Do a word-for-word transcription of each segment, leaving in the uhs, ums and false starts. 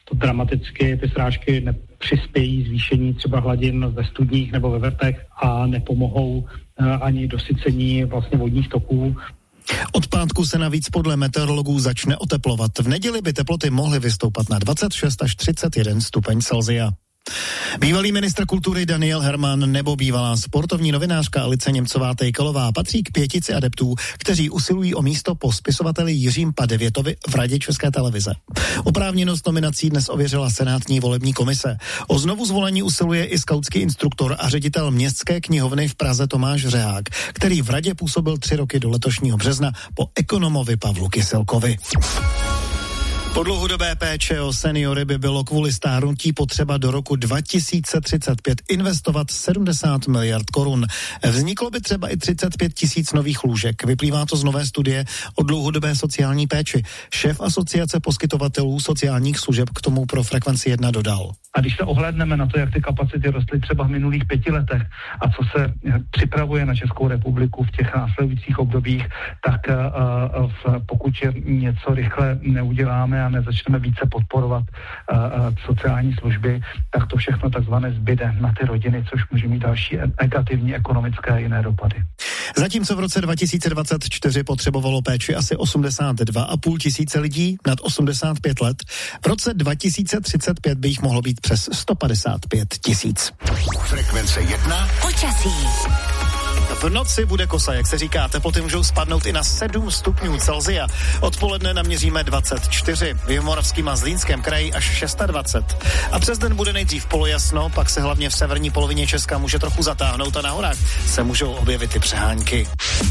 to dramaticky ty srážky nepřispějí zvýšení třeba hladin ve studních nebo ve vrtech a nepomohou ani dosycení vlastně vodních toků. Od pátku se navíc podle meteorologů začne oteplovat. V neděli by teploty mohly vystoupat na dvacet šest až třicet jeden stupeň Celsia. Bývalý ministr kultury Daniel Herman nebo bývalá sportovní novinářka Alice Němcová-Tejkalová patří k pětici adeptů, kteří usilují o místo po spisovateli Jiřím Padevětovi v Radě České televize. Oprávněnost nominací dnes ověřila senátní volební komise. O znovu zvolení usiluje i skautský instruktor a ředitel městské knihovny v Praze Tomáš Řehák, který v radě působil tři roky do letošního března po ekonomovi Pavlu Kyselkovi. Po dlouhodobé péče o seniory by bylo kvůli stárnutí potřeba do roku dva tisíce třicet pět investovat sedmdesát miliard korun. Vzniklo by třeba i třicet pět tisíc nových lůžek. Vyplývá to z nové studie o dlouhodobé sociální péči. Šéf asociace poskytovatelů sociálních služeb k tomu pro Frekvenci jedna dodal. A když se ohlédneme na to, jak ty kapacity rostly třeba v minulých pěti letech a co se připravuje na Českou republiku v těch následujících obdobích, tak uh, v, pokud něco rychle neuděláme a nezačneme více podporovat uh, sociální služby, tak to všechno takzvané zbyde na ty rodiny, což může mít další negativní ekonomické a jiné dopady. Zatímco v roce dva tisíce dvacet čtyři potřebovalo péči asi osmdesát dva a půl tisíce lidí nad osmdesát pět let, v roce dva tisíce třicet pět by jich mohlo být přes sto padesát pět tisíc. Frekvence jedna. Počasí. V noci bude kosa, jak se říká, teploty můžou spadnout i na sedm stupňů Celsia. Odpoledne naměříme dvacet čtyři, v Jihomoravském a Zlínském kraji až dvacet šest. A přes den bude nejdřív polojasno, pak se hlavně v severní polovině Česka může trochu zatáhnout a na horách se můžou objevit i přehánky.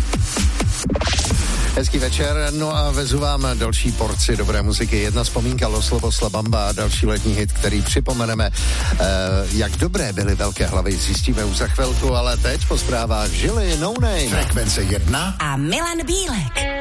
Hezký večer, no a vezu vám další porci dobré muziky. Jedna vzpomínka Los Lobos La Bamba, další letní hit, který připomeneme. Eh, jak dobré byly velké hlavy, zjistíme už za chvilku, ale teď po zprávách žili No Name. Frekvence jedna a Milan Bílek.